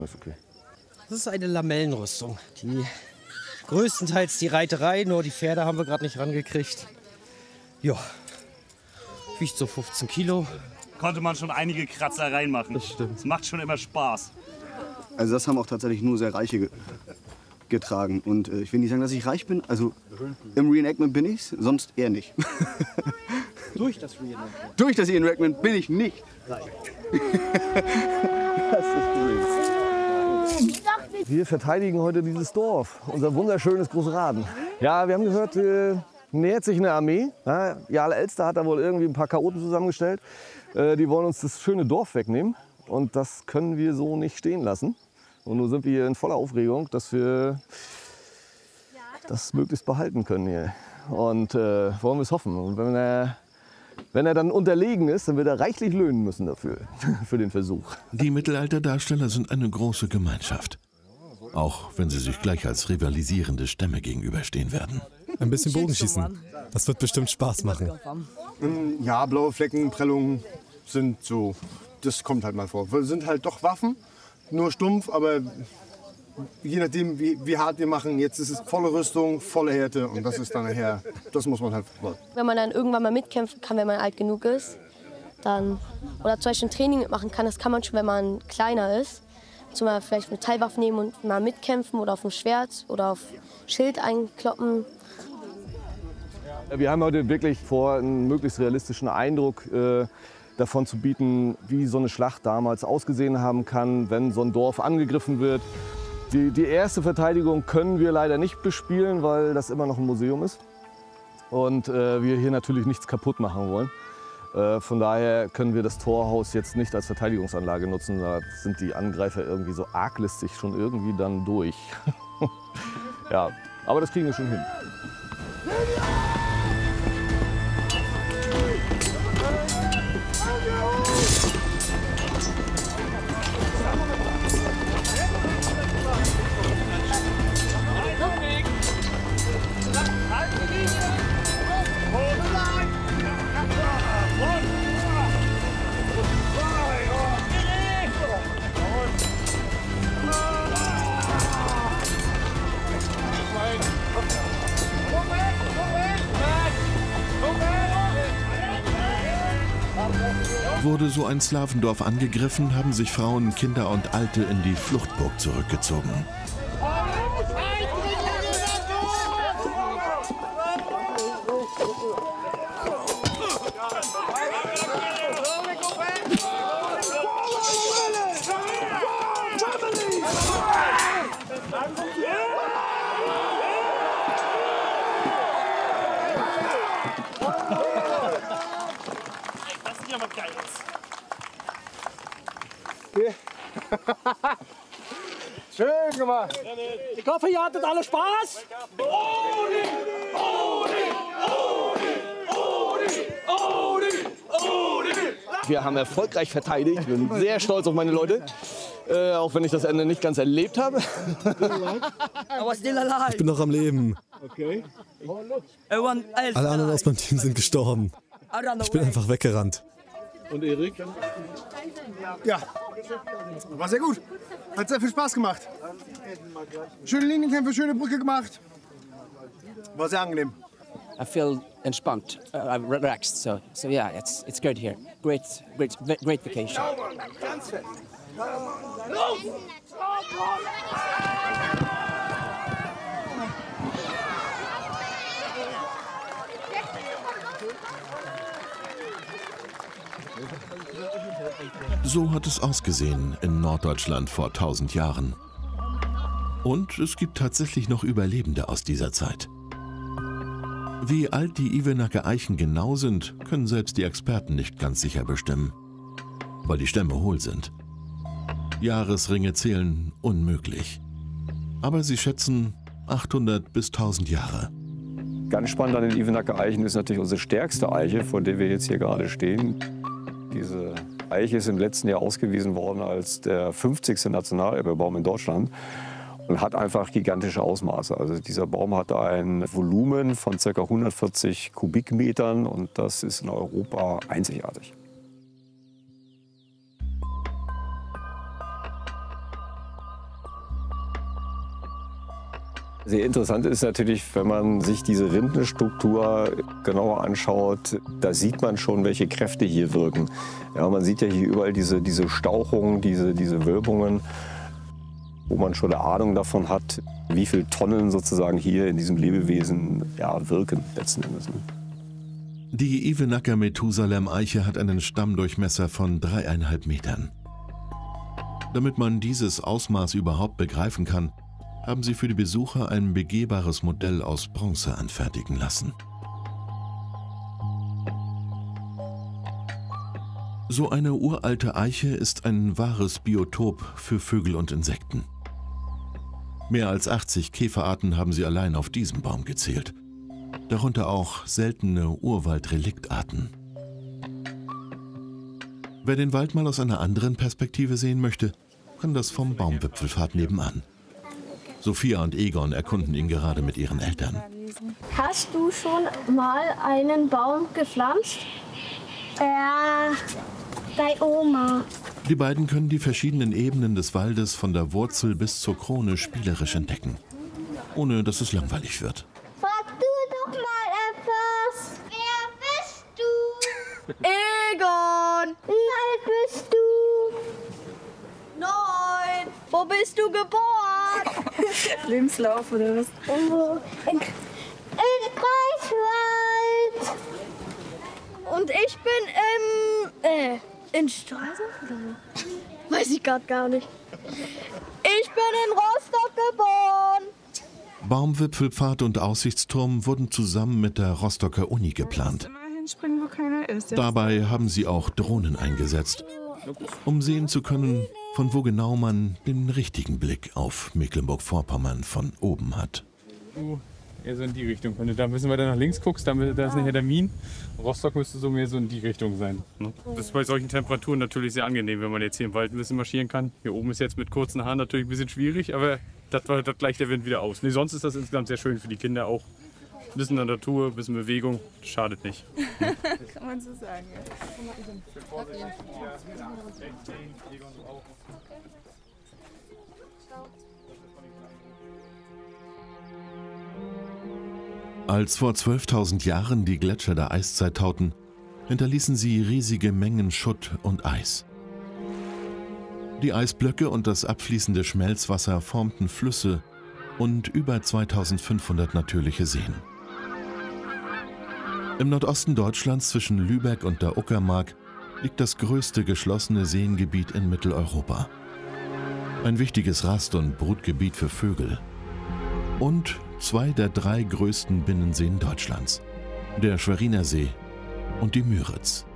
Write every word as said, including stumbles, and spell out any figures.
Das ist okay. Das ist eine Lamellenrüstung. Die größtenteils die Reiterei, nur die Pferde haben wir gerade nicht rangekriegt. Ja, wiegt so fünfzehn Kilo. Konnte man schon einige Kratzer reinmachen. Das stimmt. Es macht schon immer Spaß. Also das haben auch tatsächlich nur sehr Reiche ge getragen. Und äh, ich will nicht sagen, dass ich reich bin. Also im Reenactment bin ich's, sonst eher nicht. Durch das Reenactment? Durch das Reenactment bin ich nicht reich. Das ist cool. Wir verteidigen heute dieses Dorf, unser wunderschönes Großraden. Ja, wir haben gehört, äh, nähert sich eine Armee. Ja, Jarl Elster hat da wohl irgendwie ein paar Chaoten zusammengestellt. Äh, die wollen uns das schöne Dorf wegnehmen. Und das können wir so nicht stehen lassen. Und nun sind wir hier in voller Aufregung, dass wir das möglichst behalten können hier. Und äh, wollen wir es hoffen. Und wenn er, wenn er dann unterlegen ist, dann wird er reichlich löhnen müssen dafür, für den Versuch. Die Mittelalterdarsteller sind eine große Gemeinschaft. Auch wenn sie sich gleich als rivalisierende Stämme gegenüberstehen werden. Ein bisschen Bogenschießen. Das wird bestimmt Spaß machen. Ja, blaue Flecken, Prellungen sind so, das kommt halt mal vor. Wir sind halt doch Waffen, nur stumpf, aber je nachdem, wie, wie hart wir machen, jetzt ist es volle Rüstung, volle Härte und das ist dann nachher, das muss man halt wollen. Wenn man dann irgendwann mal mitkämpfen kann, wenn man alt genug ist, dann, oder zum Beispiel ein Training mitmachen kann, das kann man schon, wenn man kleiner ist. Zum Beispiel vielleicht eine Metallwaffe nehmen und mal mitkämpfen oder auf ein Schwert oder auf Schild einkloppen. Wir haben heute wirklich vor, einen möglichst realistischen Eindruck äh, davon zu bieten, wie so eine Schlacht damals ausgesehen haben kann, wenn so ein Dorf angegriffen wird. Die, die erste Verteidigung können wir leider nicht bespielen, weil das immer noch ein Museum ist und äh, wir hier natürlich nichts kaputt machen wollen. Äh, von daher können wir das Torhaus jetzt nicht als Verteidigungsanlage nutzen. Da sind die Angreifer irgendwie so arglistig schon irgendwie dann durch. Ja, aber das kriegen wir schon hin. Wurde so ein Slawendorf angegriffen, haben sich Frauen, Kinder und Alte in die Fluchtburg zurückgezogen. Schön gemacht. Ich hoffe, ihr hattet alle Spaß. Wir haben erfolgreich verteidigt. Ich bin sehr stolz auf meine Leute, äh, auch wenn ich das Ende nicht ganz erlebt habe. Ich bin noch am Leben. Okay. Alle anderen aus meinem Team sind gestorben. Ich bin einfach weggerannt. Und Erik? Ja, war sehr gut. Hat sehr viel Spaß gemacht. Schöne Linienkämpfe, schöne Brücke gemacht. War sehr angenehm. I feel entspannt, uh, relaxed. So, so yeah, it's it's good here. Great, great, great vacation. So hat es ausgesehen in Norddeutschland vor tausend Jahren. Und es gibt tatsächlich noch Überlebende aus dieser Zeit. Wie alt die Ivenacker Eichen genau sind, können selbst die Experten nicht ganz sicher bestimmen, weil die Stämme hohl sind. Jahresringe zählen unmöglich. Aber sie schätzen achthundert bis tausend Jahre. Ganz spannend an den Ivenacker Eichen ist natürlich unsere stärkste Eiche, vor der wir jetzt hier gerade stehen. Diese Eiche ist im letzten Jahr ausgewiesen worden als der fünfzigste Nationalerbebaum in Deutschland und hat einfach gigantische Ausmaße. Also dieser Baum hat ein Volumen von ca. hundertvierzig Kubikmetern und das ist in Europa einzigartig. Sehr interessant ist natürlich, wenn man sich diese Rindenstruktur genauer anschaut, da sieht man schon, welche Kräfte hier wirken. Ja, man sieht ja hier überall diese, diese Stauchungen, diese, diese Wölbungen, wo man schon eine Ahnung davon hat, wie viele Tonnen sozusagen hier in diesem Lebewesen ja, wirken letzten Endes. Die Iwenacker Methusalem-Eiche hat einen Stammdurchmesser von dreieinhalb Metern. Damit man dieses Ausmaß überhaupt begreifen kann, haben sie für die Besucher ein begehbares Modell aus Bronze anfertigen lassen. So eine uralte Eiche ist ein wahres Biotop für Vögel und Insekten. Mehr als achtzig Käferarten haben sie allein auf diesem Baum gezählt. Darunter auch seltene Urwaldreliktarten. Wer den Wald mal aus einer anderen Perspektive sehen möchte, kann das vom Baumwipfelpfad nebenan. Sophia und Egon erkunden ihn gerade mit ihren Eltern. Hast du schon mal einen Baum gepflanzt? Ja, bei Oma. Die beiden können die verschiedenen Ebenen des Waldes von der Wurzel bis zur Krone spielerisch entdecken, ohne dass es langweilig wird. Frag du doch mal etwas. Wer bist du? Egon. Wie alt bist du? Neun. Wo bist du geboren? Lebenslauf oder was? In, in Greifswald. Und ich bin im, äh, in Straße? Weiß ich gerade gar nicht. Ich bin in Rostock geboren. Baumwipfelpfad und Aussichtsturm wurden zusammen mit der Rostocker Uni geplant. Hinspringen, wo keiner ist. Dabei haben sie auch Drohnen eingesetzt, um sehen zu können, von wo genau man den richtigen Blick auf Mecklenburg-Vorpommern von oben hat. Uh, eher so in die Richtung. Wenn du da ein bisschen weiter nach links guckst, da ist nachher der Min. Rostock müsste so mehr so in die Richtung sein. Ne? Das ist bei solchen Temperaturen natürlich sehr angenehm, wenn man jetzt hier im Wald ein bisschen marschieren kann. Hier oben ist jetzt mit kurzen Haaren natürlich ein bisschen schwierig, aber das, das gleicht der Wind wieder aus. Nee, sonst ist das insgesamt sehr schön für die Kinder auch. Ein bisschen an der Natur, ein bisschen Bewegung, schadet nicht. Kann man so sagen, ja. Als vor zwölftausend Jahren die Gletscher der Eiszeit tauten, hinterließen sie riesige Mengen Schutt und Eis. Die Eisblöcke und das abfließende Schmelzwasser formten Flüsse und über zweitausendfünfhundert natürliche Seen. Im Nordosten Deutschlands zwischen Lübeck und der Uckermark liegt das größte geschlossene Seengebiet in Mitteleuropa. Ein wichtiges Rast- und Brutgebiet für Vögel. Und zwei der drei größten Binnenseen Deutschlands, der Schweriner See und die Müritz.